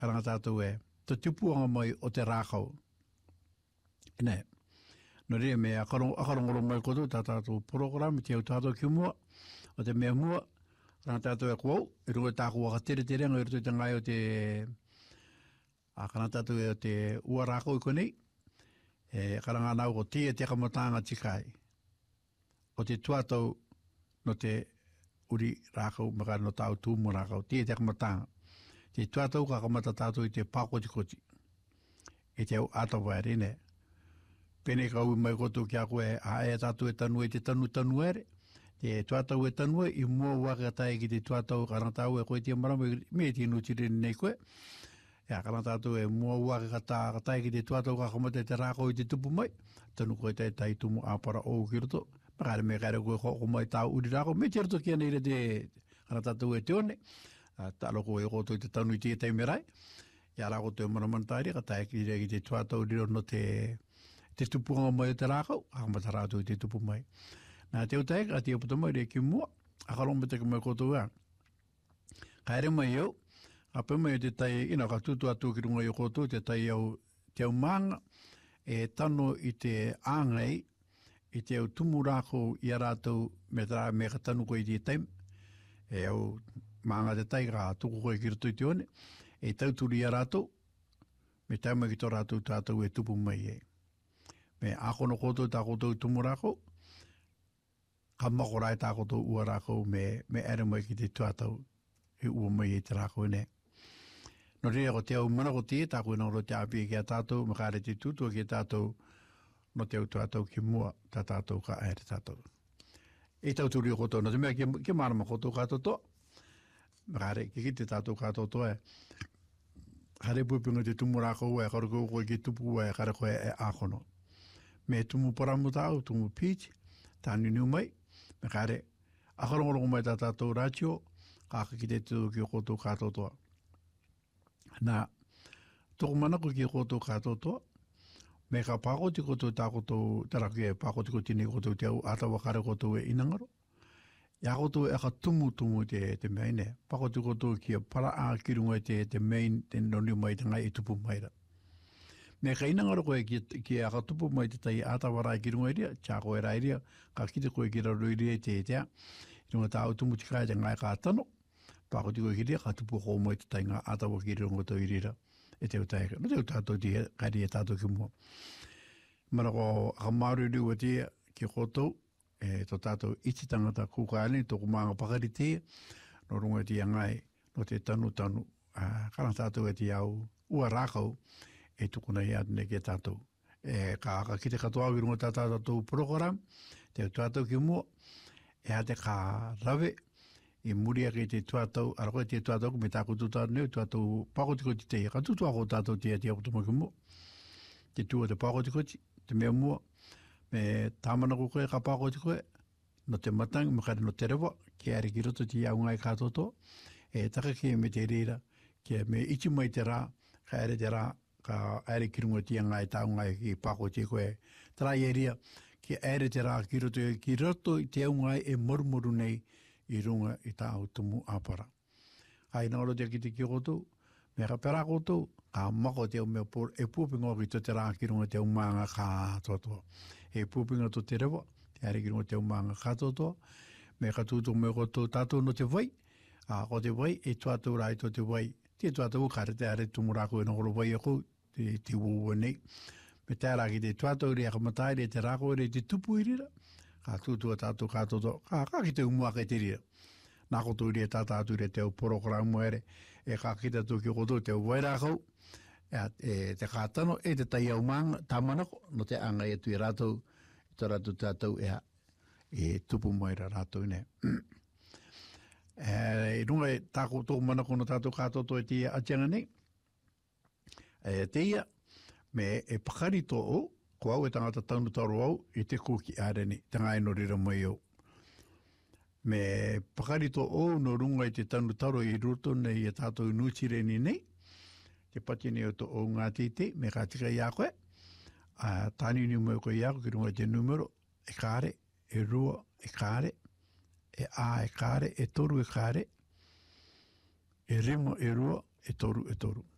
karanga tātou te tupuanga mai o te rākau. Nei, no rea me akarongoro mai koto tātou program, te au tātou ki mua, o te mea mua, karanga tātou kuau, runga tāku waka tere renga, ruto te ngai o te, karanga tātou o te ua rākau i konei, karanga nau ko te kamatanga tikai, o te tuatau no te uri rākau, maka no tāu tūmu rākau, te kamatanga. Te tuatau ka kamata tātou i te pākotikoti. E te au atawai ne. Pene kau mai koto ki a koe a e tātou e tanua i te tanu ere. Te tuatau e tanua i mua waka tai ki te tuatau karantāu e koe te marama me te inutiri nei koe. Ea karantātou e mua waka tai ki te tuatau ka kamata te rākau i te tupu mai. Tanu koe tai tai tumu āpara o kiroto. Makare me kaere koe koko mai tāu uri rākau. Me te roto kia neire te karantātou e te one. Tāloko e koto i te tanu i te teimerai. Ia rā koto e maramantairi, ka tae ki te tuatau riro no te tupuanga mai o te rākau, hakamata rātou i te tupu mai. Nā te utai, ka te opata mai re ki mua, akarong me te mai koto ea. Ka ere mai au, a pe mai o te tai, ka tutu atu ki runga i koto, te tai au, te au maanga, e tano i te āngai, i te au tumu rākau i a rātou me ka tanu ko i te taim, e au maanga te tai ka tuku koe ki rato i te one, e tauturi a rātou, me tauma ki tō rātou tātou e tupu mai e. Me ākono koto tā koto tumu rākou, ka makorai tā koto ua rākou me ere mai ki te tuatau e ua mai e te rākou ne. No rea ko te au mana ko te, tā koe nangro te api ki a tātou, me kāre te tutua ki a tātou, no te au tuatau ki mua, tā tātou ka aere tātou. E tauturi o koto, no te mea ki marama koto kātoto, Makare, ki te tātou kātou toa e. Hare pupinga te tumu rākou e, karakou koe ki tupu e, kare koe e ākono. Me tumu paramu tāu, tumu peach, tāni niu mai. Makare, akarongorongo mai tā tātou rātio, kāka ki te tū ki kōtou kātou toa. Nā, tōku manako ki kōtou kātou toa, me ka pākoti kōtou tā kōtou, taraki e pākoti kōtini kōtou te au, ātawa kare kōtou e inangaro. Ia koto e ka tumu te maine. Pakoti koto ki a para a kirunga te main, te noni mai te ngai i tupu maira. Me ka inangaro koe ki a ka tupu mai te tai ātawara i kirunga iria, chāko e rairia, ka kite koe ki raru iria te etea, i runga tā au tumu tikai te ngai ka tano, pakoti koe ki ria, ka tupu kou mai te tai ngā ātawa ki runga tau irira, e te utaika. No te utato te kairi e tātou ki mua. Mana ko a maru riu a te ki koto, e tō tātou iti tangata kūkaani, tōku maanga pakarite, no runga ti angai, no te tanu, karang tātou e ti au ua rākau, e tukuna i atene ke tātou. E ka kite katoa ki runga tātou program, te tātou ki mua, e ate ka rawe, e muria ki te tātou, arakoe te tātou, me tāku tūtātu neu, tātou pakotikoti te, ka tūtua ko tātou te ati akutuma ki mua. Te tua te pakotikoti, te mea mua, me tāmana ko koe, ka pākoti koe, no te matang, me kare no te rewa, ki are ki roto ti au ngai kātoto, e taka ki me te reira, ki me iti mai te rā, ka are te rā, ka are ki runga ti ngai tā ngai ki pākoti koe, tara i eria, ki are te rā, ki roto i te au ngai e mormoru nei, i runga i tā au tumu āpara. Ai nāro te ki te ki roto, me ka pera koto, ka mako te au mea por, e pūpinga ki te rā ki runga te au maanga kātoto. E pūpinga to te rewa, te are ki runga te au maanga kātoto, me ka tūtou me koto tātou no te vai, ko te vai, e tuatou rai to te vai, te tuatou kare te are tumurako e nokoro vai ako, te uwa nei, me te ara ki te tuatou rea kamatai, te rako rea te tupu irira, ka tūtua tātou kātoto, ka ki te umuaka te rira. Nā koto rea tātātou rea te au porogramu ere, e ka kita tō ki koto te au wairākau, e te kātano, e te tai au maanga, tāmanako, no te anga e tui rātou, i tō rātou tātou e tupu maira rātou ne. E runga e tāko tōku manako no tātou kātoto e tia atianga nei, te ia, me e pakari tō o, ko au e tangata taunu taro au, e te kōki āreni, te ngai no rira mai au. Me pakari tō o, no runga i te taunu taro i roto nei e tātou nūtireni nei, te pati nei o tō o ngā tite, me kā tika i a koe, tāni ni mo koe i a koe ki runga te numero, e kāre, e rua, e kāre, e a, e kāre, e toru, e kāre, e rima, e rua, e toru, e toru.